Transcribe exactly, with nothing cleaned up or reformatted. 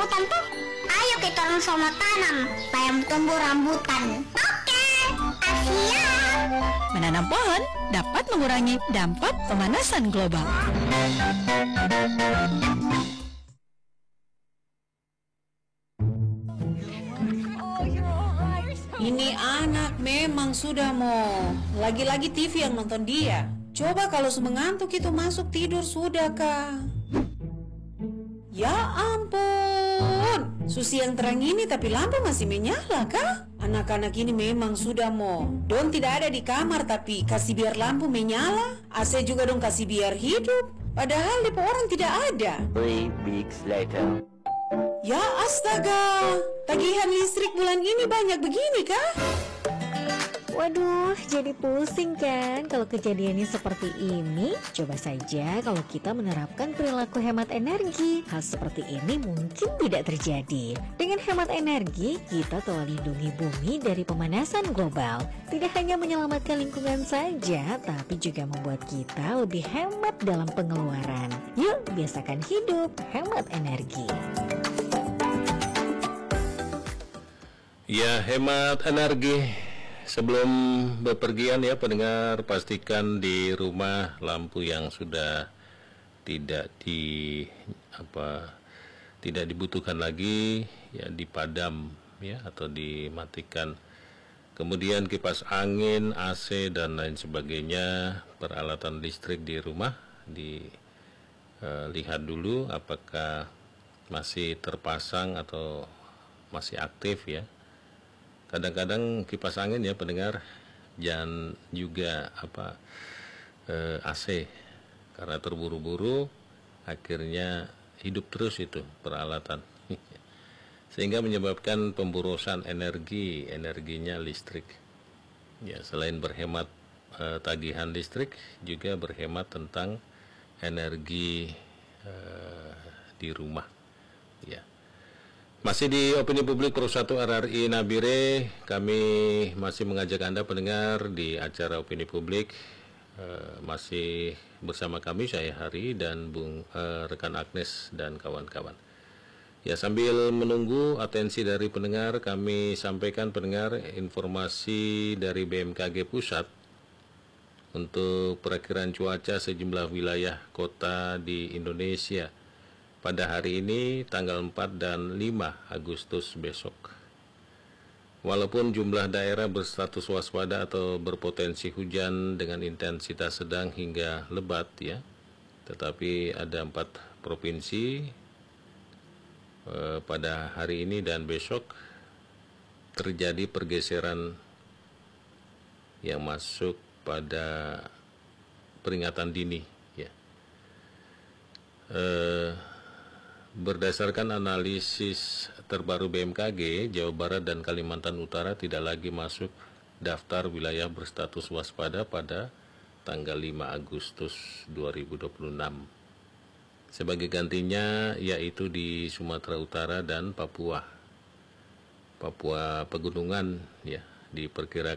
rambutan tuh? Ayo kita orang sama tanam supaya tumbuh rambutan. Oke, siap. Menanam pohon dapat mengurangi dampak pemanasan global. Ini anak memang sudah mau lagi-lagi T V yang nonton dia. Coba kalau semengantuk itu masuk tidur sudah kah? Ya ampun, susi yang terang ini tapi lampu masih menyala kah? Anak-anak ini memang sudah mau. Don tidak ada di kamar tapi kasih biar lampu menyala. A C juga dong kasih biar hidup. Padahal depo orang tidak ada. Three weeks later. Ya astaga, tagihan listrik bulan ini banyak begini kah? Waduh, jadi pusing kan kalau kejadiannya seperti ini? Coba saja kalau kita menerapkan perilaku hemat energi. Hal seperti ini mungkin tidak terjadi. Dengan hemat energi, kita telah lindungi bumi dari pemanasan global. Tidak hanya menyelamatkan lingkungan saja, tapi juga membuat kita lebih hemat dalam pengeluaran. Yuk, biasakan hidup hemat energi. Ya, hemat energi. Sebelum bepergian ya pendengar, pastikan di rumah lampu yang sudah tidak di apa tidak dibutuhkan lagi ya dipadam ya atau dimatikan. Kemudian kipas angin, A C dan lain sebagainya, peralatan listrik di rumah dilihat dulu apakah masih terpasang atau masih aktif ya. Kadang-kadang kipas angin ya pendengar jangan juga apa eh, A C karena terburu-buru akhirnya hidup terus itu peralatan sehingga menyebabkan pemborosan energi energinya listrik ya. Selain berhemat eh, tagihan listrik juga berhemat tentang energi eh, di rumah ya. Masih di Opini Publik Perusahaan R R I Nabire, kami masih mengajak Anda pendengar di acara Opini Publik. Uh, masih bersama kami, saya Hari dan Bung uh, rekan Agnes dan kawan-kawan. Ya, sambil menunggu atensi dari pendengar, kami sampaikan pendengar informasi dari B M K G Pusat untuk perakiraan cuaca sejumlah wilayah kota di Indonesia pada hari ini tanggal empat dan lima Agustus besok. Walaupun jumlah daerah berstatus waspada atau berpotensi hujan dengan intensitas sedang hingga lebat ya, tetapi ada empat provinsi eh, pada hari ini dan besok terjadi pergeseran yang masuk pada peringatan dini ya. Eh, Berdasarkan analisis terbaru B M K G, Jawa Barat dan Kalimantan Utara tidak lagi masuk daftar wilayah berstatus waspada pada tanggal lima Agustus dua ribu dua puluh enam. Sebagai gantinya yaitu di Sumatera Utara dan Papua. Papua Pegunungan ya, diperkirakan